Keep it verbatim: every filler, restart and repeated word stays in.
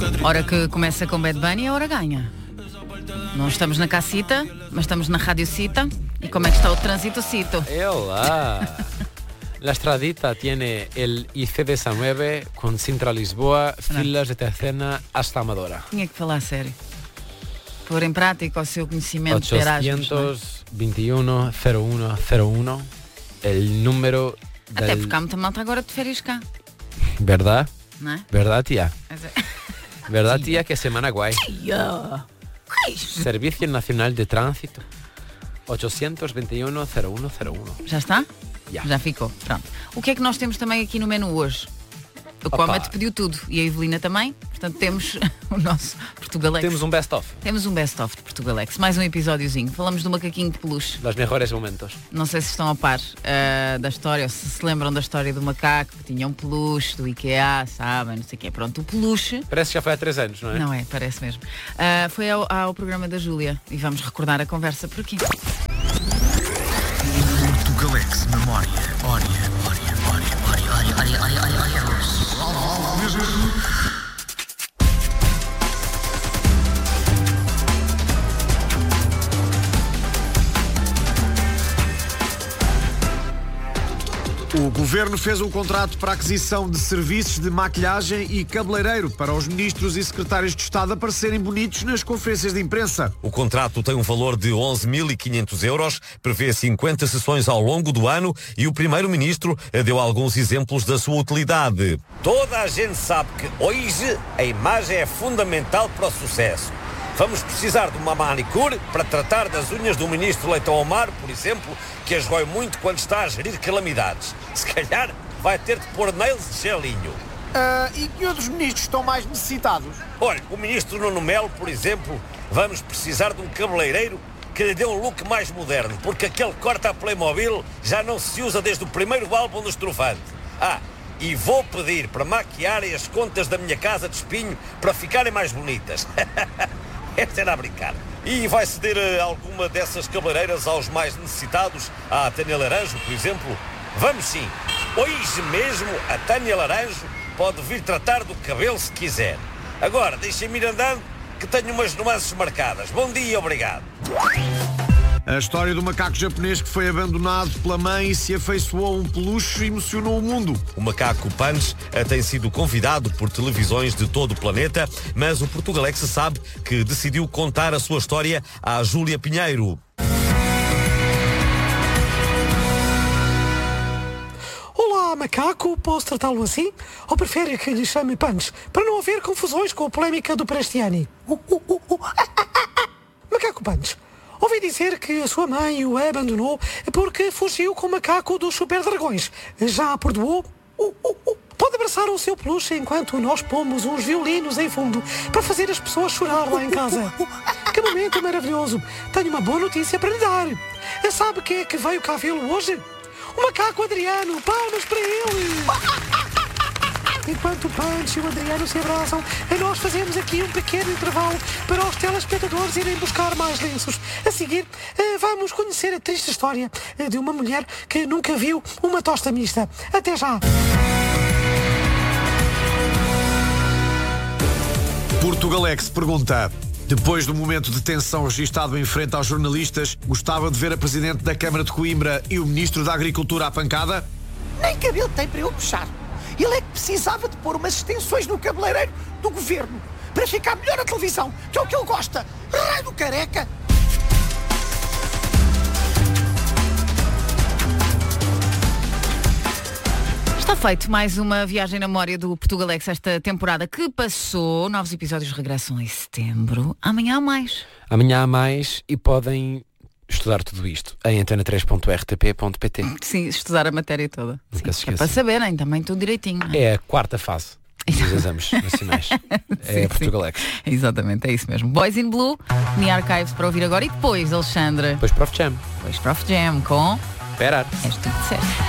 Hora que começa com Bad Bunny, a hora ganha. Não estamos na casita, mas estamos na radiocita. E como é que está o trânsito, Cito? Hola. La Estradita tiene el I C diecinueve con Sintra Lisboa, filas de Tercena hasta Amadora. Tinha que falar a sério. Pôr em prática o seu conhecimento de Erasmus. oitocentos vinte e um zero um zero um, el número del... Até porque há muita malta agora de férias cá. ¿Verdad? Não é? ¿Verdad, tía? Mas é- ¿Verdad, tía? Que semana guay. Tia! Servicio Nacional de Tránsito. oitocentos vinte e um zero um zero um. Já está? Já. Já ficou. Pronto. O que é que nós temos também aqui no menu hoje? O Opa. Comate pediu tudo e a Evelina também. Portanto, temos o nosso Portugalex. Temos um best-of. Temos um best-of de Portugalex. Mais um episódiozinho. Falamos do macaquinho de peluche. Los mejores momentos. Não sei se estão a par uh, da história, ou se se lembram da história do macaco que tinha um peluche do IKEA, sabem, não sei o quê. Pronto, o peluche... Parece que já foi há três anos, não é? Não é, parece mesmo. Uh, foi ao, ao programa da Júlia e vamos recordar a conversa por aqui. Portugalex Memória. Ória, ória, ória, ória, ória, ória, ória, ória, ória. O Governo fez um contrato para a aquisição de serviços de maquilhagem e cabeleireiro para os ministros e secretários de Estado aparecerem bonitos nas conferências de imprensa. O contrato tem um valor de onze mil e quinhentos euros, prevê cinquenta sessões ao longo do ano e o primeiro-ministro deu alguns exemplos da sua utilidade. Toda a gente sabe que hoje a imagem é fundamental para o sucesso. Vamos precisar de uma manicure para tratar das unhas do ministro Leitão Omar, por exemplo, que as rói muito quando está a gerir calamidades. Se calhar vai ter de pôr nails de gelinho. Uh, e que outros ministros estão mais necessitados? Olha, o ministro Nuno Melo, por exemplo, vamos precisar de um cabeleireiro que lhe dê um look mais moderno, porque aquele corte a Playmobil já não se usa desde o primeiro álbum do Estrofante. Ah, e vou pedir para maquiarem as contas da minha casa de espinho para ficarem mais bonitas. Esta era a brincar. E vai ceder uh, alguma dessas cabeleireiras aos mais necessitados? À Tânia Laranjo, por exemplo? Vamos sim. Hoje mesmo a Tânia Laranjo pode vir tratar do cabelo se quiser. Agora, deixem-me ir andando que tenho umas nuances marcadas. Bom dia e obrigado. A história do macaco japonês que foi abandonado pela mãe e se afeiçoou a um peluche emocionou o mundo. O macaco Punch tem sido convidado por televisões de todo o planeta, mas o Portugalex sabe que decidiu contar a sua história à Júlia Pinheiro. Olá, macaco, posso tratá-lo assim? Ou prefere que lhe chame Punch, para não haver confusões com a polémica do Prestiani? Uh, uh, uh, uh. Macaco Punch, ouvi dizer que a sua mãe o abandonou porque fugiu com o macaco dos super dragões. Já a perdoou? Uh, uh, uh. Pode abraçar o seu peluche enquanto nós pomos uns violinos em fundo para fazer as pessoas chorar lá em casa. Que momento maravilhoso! Tenho uma boa notícia para lhe dar. Sabe quem é que veio cá vê-lo hoje? O macaco Adriano. Palmas para ele! Enquanto o Punch e o Adriano se abraçam, nós fazemos aqui um pequeno intervalo para os telespectadores irem buscar mais lenços. A seguir, vamos conhecer a triste história de uma mulher que nunca viu uma tosta mista. Até já! Portugalex pergunta: depois do momento de tensão registado em frente aos jornalistas, gostava de ver a Presidente da Câmara de Coimbra e o Ministro da Agricultura à pancada? Nem cabelo tem para eu puxar. Ele é que precisava de pôr umas extensões no cabeleireiro do Governo para ficar melhor na televisão, que é o que ele gosta. Raio do careca! Está feito mais uma viagem na memória do Portugalex esta temporada que passou. Novos episódios regressam em setembro. Amanhã há mais. Amanhã há mais e podem estudar tudo isto em antena três ponto r t p ponto p t. Sim, estudar a matéria toda. Nunca Sim, se é esqueça. para saberem também tudo direitinho. Não é? É a quarta fase dos exames nacionais. É Sim, Portugalex. sim. Exatamente, é isso mesmo. Boys in Blue, Me Archives para ouvir agora e depois, Alexandre. Depois Prof Jam. Depois Prof Jam com... Esperar. És tu que disseste.